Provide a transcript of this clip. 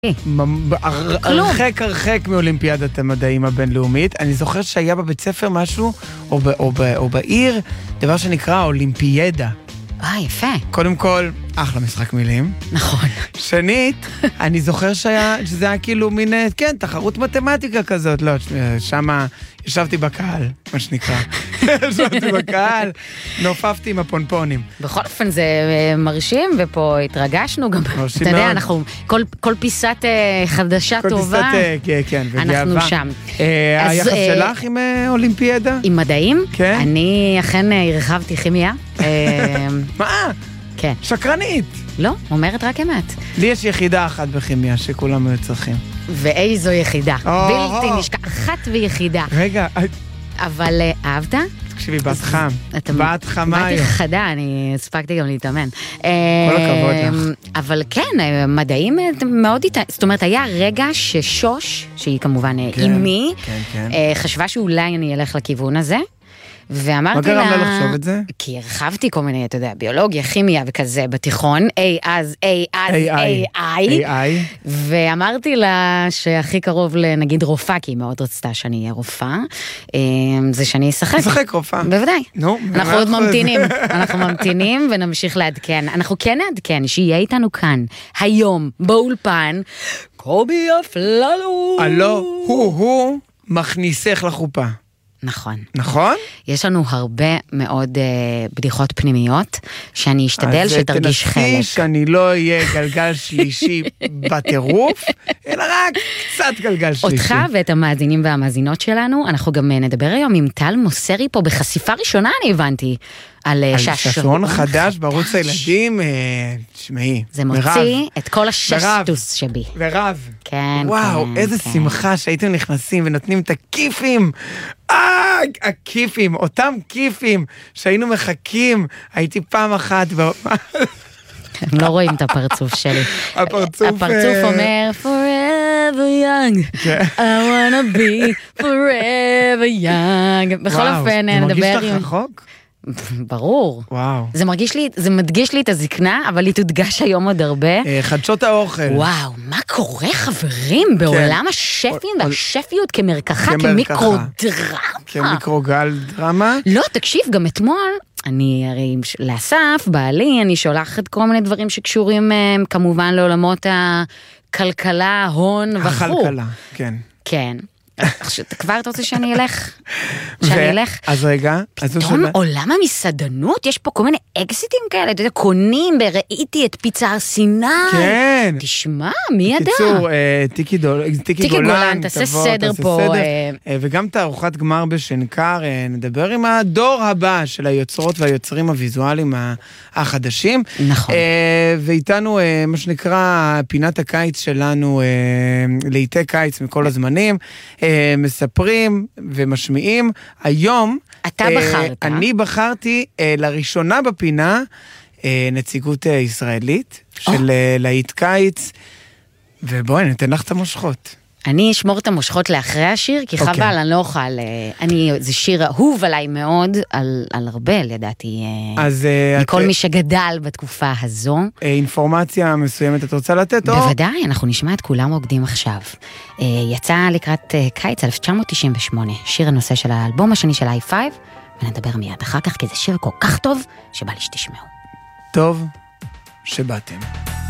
הרחק מאולימפיאדת המדעים הבינלאומית. אני זוכר שהיה בבית ספר משהו, או בעיר, דבר שנקרא אולימפיאדה. יפה. קודם כל, אחלה משחק מילים. נכון. שנית, אני זוכר שזה היה כאילו מין, כן, תחרות מתמטיקה כזאת. לא, שמה ישבתי בקהל, מה שנקרא. ישבתי בקהל, נופפתי עם הפונפונים. בכל אופן זה מרשים, ופה התרגשנו גם. מרשים אתה יודע, מאוד. אנחנו, כל פיסת חדשה טובה, כן, וגאווה. אנחנו שם. היחס שלך עם אולימפיאדה? עם מדעים? כן. אני אכן הרחבתי כימיה. מה? כן. שקרנית. לא, אומרת רק אמת. לי יש יחידה אחת בכימיה שכולם צריכים. ואיזו יחידה. בלתי נשכח, אחת ויחידה. רגע, אבל אהבת? תקשיבי, בת חם. בת חמה באתי היום. חדה, אני הספקתי גם להתאמן. כל הכבוד לך. אבל כן, מדעים מאוד איתה. זאת אומרת, היה רגע ששוש, שהיא כמובן אימי, חשבה שאולי אני אלך לכיוון הזה. ואמרתי לה... מה גרם לה לחשוב את זה? כי הרחבתי כל מיני, אתה יודע, ביולוגיה, כימיה וכזה בתיכון, AI. ואמרתי לה שהכי קרוב לנגיד רופאה, כי היא מאוד רצתה שאני אהיה רופאה, זה שאני אשחק. אשחק רופאה. בוודאי. נו, אנחנו עוד ממתינים. אנחנו ממתינים ונמשיך לעדכן. אנחנו כן נעדכן שיהיה איתנו כאן, היום, באולפן, קובי אפללו. הלא, הוא מכניסך לחופה. נכון. נכון? יש לנו הרבה מאוד בדיחות פנימיות, שאני אשתדל שתרגיש חלק. אז תנסי שאני לא אהיה גלגל שלישי בטירוף, אלא רק קצת גלגל שלישי. אותך ואת המאזינים והמאזינות שלנו, אנחנו גם נדבר היום עם טל מוסרי פה בחשיפה ראשונה, אני הבנתי, על שעשועון חדש בערוץ הילדים, תשמעי, זה מוציא את כל השסטוס שבי. ורב. כן, וואו, איזה שמחה שהייתם נכנסים ונותנים את הכיפים. הכיפים, אותם כיפים שהיינו מחכים. הייתי פעם אחת... הם לא רואים את הפרצוף שלי. הפרצוף אומר, forever young, I wanna be forever young. בכל אופן, נדבר עם... זה מרגיש לך רחוק? ברור. וואו. זה מדגיש לי את הזקנה, אבל היא תודגש היום עוד הרבה. חדשות האוכל. וואו, מה קורה חברים בעולם השפים והשפיות כמרקחה, כמיקרודרמה. כמיקרוגל דרמה? לא, תקשיב, גם אתמול, אני הרי לאסף, בעלי, אני שולחת כל מיני דברים שקשורים כמובן לעולמות הכלכלה, הון וכו'. הכלכלה, כן. כן. כבר אתה רוצה שאני אלך? אז רגע. פתאום עולם המסעדנות, יש פה כל מיני אקזיטים כאלה, אתה יודע, קונים, ראיתי את פיצה ארסיני. כן. תשמע, מי ידע? בקיצור, טיקי גולן, תעשה סדר פה. וגם תערוכת גמר בשנקר, נדבר עם הדור הבא של היוצרות והיוצרים הוויזואליים החדשים. נכון. ואיתנו, מה שנקרא, פינת הקיץ שלנו, לעיתי קיץ מכל הזמנים, מספרים ומשמיעים. היום אתה בחרת. אני בחרתי לראשונה בפינה נציגות ישראלית של להיט קיץ, ובואי ניתן לך את המושכות. אני אשמור את המושכות לאחרי השיר, כי חבל, אני לא אוכל, זה שיר אהוב עליי מאוד, על הרבה, לדעתי, מכל מי שגדל בתקופה הזו. אינפורמציה מסוימת את רוצה לתת? בוודאי, אנחנו נשמע את כולם רוקדים עכשיו. יצא לקראת קיץ 1998, שיר הנושא של האלבום השני של i5, ונדבר מיד אחר כך, כי זה שיר כל כך טוב, שבא לי שתשמעו. טוב שבאתם.